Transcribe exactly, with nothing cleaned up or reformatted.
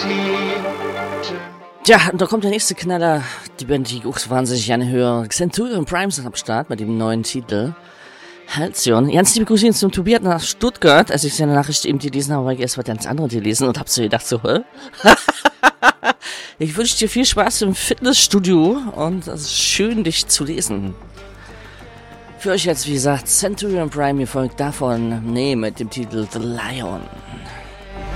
Tja, und da kommt der nächste Knaller. Die Band, die ich auch wahnsinnig gerne höre. Centurion Prime ist am Start mit dem neuen Titel. Halcyon. Ganz liebe Grüße zum Tobias nach Stuttgart. Als ich seine Nachricht eben gelesen habe, habe ich erst was ganz anderes gelesen und habe so gedacht, so, hä? Ich wünsche dir viel Spaß im Fitnessstudio und es ist schön, dich zu lesen. Für euch jetzt, wie gesagt, Centurion Prime, ihr folgt davon, nee, mit dem Titel The Lion.